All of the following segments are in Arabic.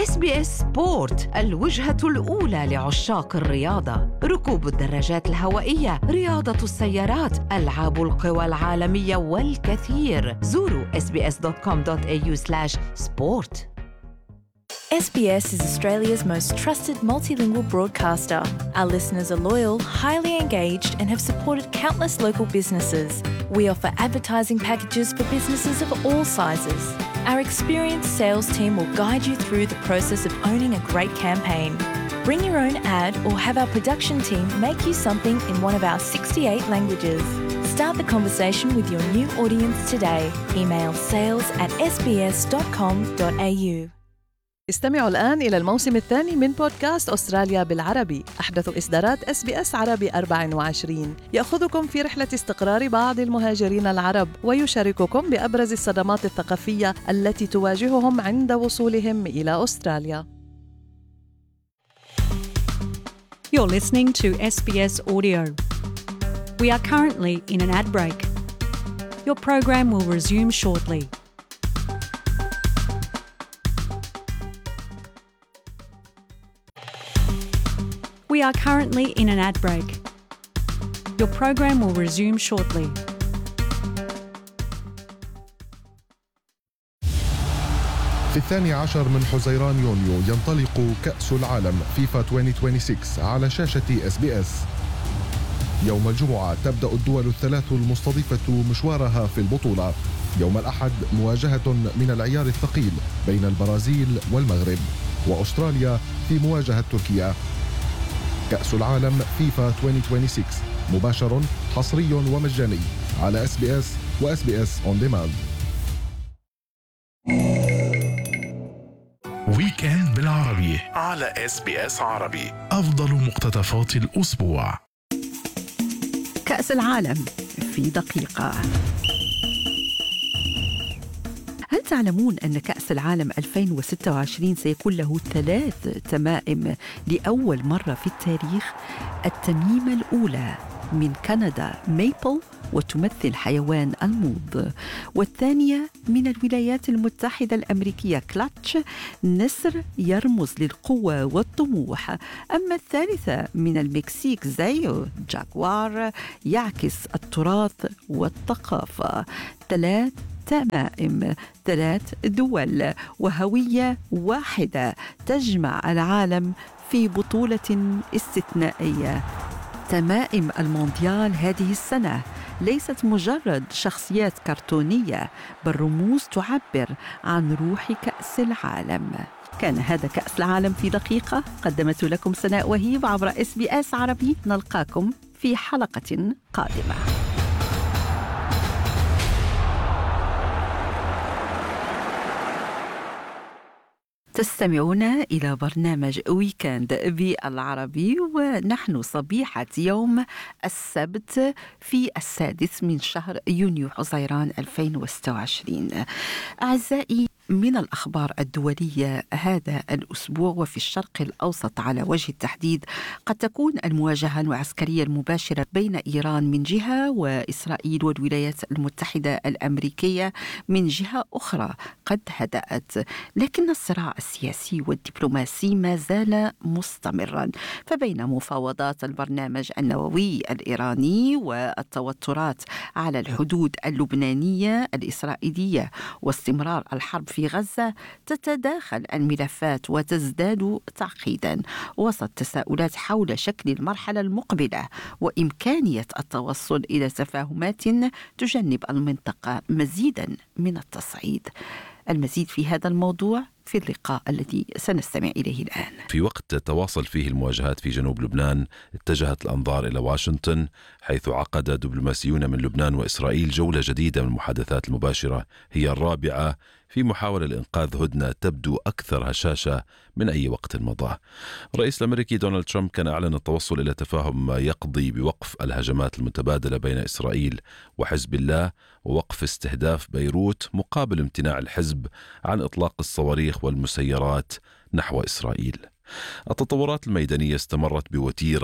SBS سبورت، الوجهة الأولى لعشاق الرياضة. ركوب الدراجات الهوائية، رياضة السيارات، ألعاب القوى العالمية والكثير. زوروا sbs.com.au/sport. SBS is Australia's most trusted multilingual broadcaster. Our listeners are loyal, highly engaged, and have supported countless local businesses. We offer advertising packages for businesses of all sizes. Our experienced sales team will guide you through the process of owning a great campaign. Bring your own ad or have our production team make you something in one of our 68 languages. Start the conversation with your new audience today. Email sales@sbs.com.au. استمعوا الآن إلى الموسم الثاني من بودكاست أستراليا بالعربي، أحدث إصدارات SBS عربي 24، يأخذكم في رحلة استقرار بعض المهاجرين العرب ويشارككم بأبرز الصدمات الثقافية التي تواجههم عند وصولهم إلى أستراليا. You're listening to SBS Audio. We are currently in an ad break. Your program will resume shortly. We are currently in an ad break. Your program will resume shortly. في 12 من حزيران يونيو ينطلق كأس العالم فيفا 2026 على شاشة SBS. يوم الجمعة تبدأ الدول الثلاث المستضيفة مشوارها في البطولة. يوم الأحد مواجهة من العيار الثقيل بين البرازيل والمغرب، وأستراليا في مواجهة تركيا. كأس العالم فيفا 2026 مباشر، حصري ومجاني على SBS و SBS On Demand. ويكند بالعربي على SBS عربي، أفضل مقتطفات الأسبوع. كأس العالم في دقيقة. هل تعلمون أن كأس العالم 2026 سيكون له 3 تمائم لأول مرة في التاريخ؟ التميمة الأولى من كندا ميبل وتمثل حيوان الموض، والثانية من الولايات المتحدة الأمريكية كلاتش، نسر يرمز للقوة والطموح. أما الثالثة من المكسيك زيو جاكوار يعكس التراث والثقافة. 3 تمائم، 3 دول وهوية واحدة تجمع العالم في بطولة استثنائية. تمائم المونديال هذه السنة ليست مجرد شخصيات كرتونية، بل رموز تعبر عن روح كأس العالم. كان هذا كأس العالم في دقيقة، قدمت لكم سناء وهيب عبر SBS عربي. نلقاكم في حلقة قادمة. تستمعون إلى برنامج ويكند بالعربي، ونحن صبيحة يوم السبت في 6 من شهر يونيو حزيران 2026. أعزائي، من الأخبار الدولية هذا الأسبوع وفي الشرق الأوسط على وجه التحديد، قد تكون المواجهة العسكرية المباشرة بين إيران من جهة وإسرائيل والولايات المتحدة الأمريكية من جهة أخرى قد هدأت، لكن الصراع السياسي والدبلوماسي ما زال مستمرا. فبين مفاوضات البرنامج النووي الإيراني والتوترات على الحدود اللبنانية الإسرائيلية واستمرار الحرب في غزة، تتداخل الملفات وتزداد تعقيدا وسط تساؤلات حول شكل المرحلة المقبلة وإمكانية التوصل إلى تفاهمات تجنب المنطقة مزيدا من التصعيد. المزيد في هذا الموضوع في اللقاء الذي سنستمع إليه الآن. في وقت تواصل فيه المواجهات في جنوب لبنان، اتجهت الأنظار إلى واشنطن، حيث عقد دبلوماسيون من لبنان وإسرائيل جولة جديدة من المحادثات المباشرة، هي الرابعة في محاولة لإنقاذ هدنة تبدو أكثر هشاشة من أي وقت مضى. الرئيس الأمريكي دونالد ترامب كان أعلن التوصل إلى تفاهم يقضي بوقف الهجمات المتبادلة بين إسرائيل وحزب الله ووقف استهداف بيروت مقابل امتناع الحزب عن إطلاق الصواريخ والمسيرات نحو إسرائيل. التطورات الميدانية استمرت بوتيرة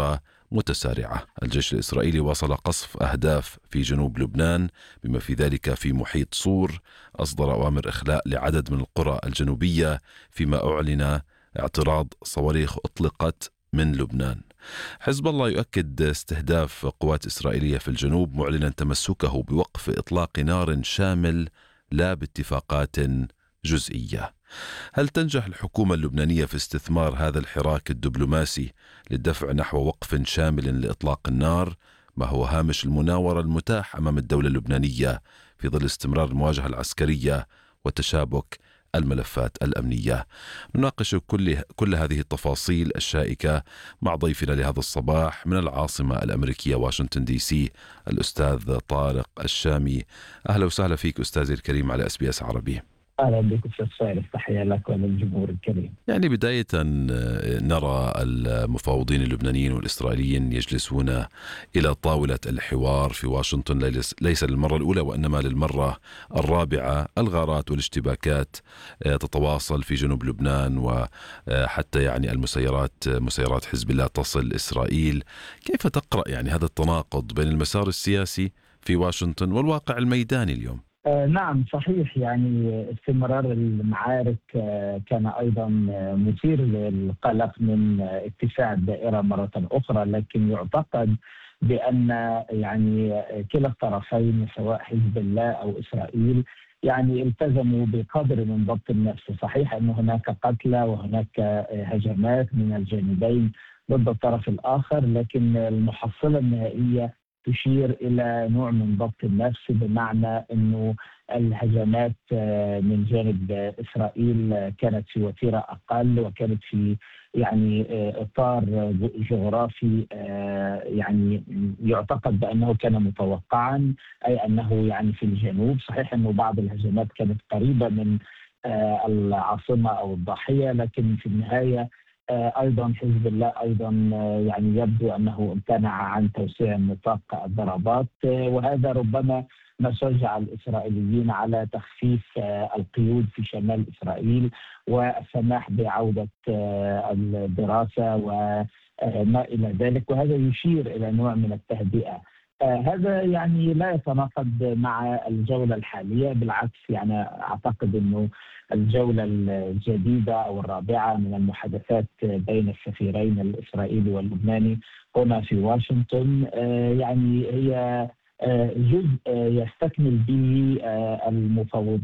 متسارعة. الجيش الإسرائيلي واصل قصف أهداف في جنوب لبنان بما في ذلك في محيط صور، أصدر أوامر إخلاء لعدد من القرى الجنوبية، فيما أعلن اعتراض صواريخ أطلقت من لبنان. حزب الله يؤكد استهداف قوات إسرائيلية في الجنوب، معلنا تمسكه بوقف إطلاق نار شامل لا باتفاقات جزئية. هل تنجح الحكومة اللبنانية في استثمار هذا الحراك الدبلوماسي للدفع نحو وقف شامل لإطلاق النار؟ ما هو هامش المناورة المتاح أمام الدولة اللبنانية في ظل استمرار المواجهة العسكرية وتشابك الملفات الأمنية؟ نناقش كل هذه التفاصيل الشائكة مع ضيفنا لهذا الصباح من العاصمة الأمريكية واشنطن دي سي، الأستاذ طارق الشامي. أهلا وسهلا فيك أستاذي الكريم على SBS عربي. أهلا بك أستاذ فارس، تحية لك وللجمهور الكريم. يعني بداية نرى المفاوضين اللبنانيين والإسرائيليين يجلسون إلى طاولة الحوار في واشنطن ليس للمرة الأولى وإنما للمرة الرابعة. الغارات والاشتباكات تتواصل في جنوب لبنان، وحتى يعني مسيرات حزب الله تصل إسرائيل. كيف تقرأ يعني هذا التناقض بين المسار السياسي في واشنطن والواقع الميداني اليوم؟ نعم صحيح، يعني استمرار المعارك كان أيضا مثير للقلق من اتساع الدائرة مرة أخرى، لكن يعتقد بأن يعني كلا الطرفين سواء حزب الله أو إسرائيل يعني التزموا بقدر من ضبط النفس. صحيح أن هناك قتلى وهناك هجمات من الجانبين ضد الطرف الآخر، لكن المحصلة النهائية تشير إلى نوع من ضبط النفس، بمعنى أنه الهجمات من جانب إسرائيل كانت في وتيرة أقل، وكانت في يعني إطار جغرافي يعني يعتقد بأنه كان متوقعا، أي أنه يعني في الجنوب. صحيح أنه بعض الهجمات كانت قريبة من العاصمة أو الضاحية، لكن في النهاية أيضا حزب الله أيضا يعني يبدو أنه امتنع عن توسيع نطاق الضربات، وهذا ربما ما شجع الإسرائيليين على تخفيف القيود في شمال إسرائيل والسماح بعودة الدراسة وما إلى ذلك، وهذا يشير إلى نوع من التهدئة. هذا يعني لا يتناقض مع الجولة الحالية، بالعكس يعني أعتقد أنه الجولة الجديدة أو الرابعة من المحادثات بين السفيرين الإسرائيلي واللبناني هنا في واشنطن يعني هي جزء يستكمل به المفاوضات